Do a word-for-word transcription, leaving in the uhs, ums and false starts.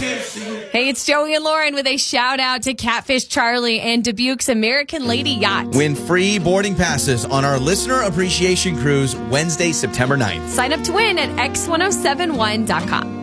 Hey, it's Joey and Lauren with a shout out to Catfish Charlie and Dubuque's American Lady Yacht. Win free boarding passes on our Listener Appreciation Cruise Wednesday, September ninth. Sign up to win at x ten seventy-one dot com.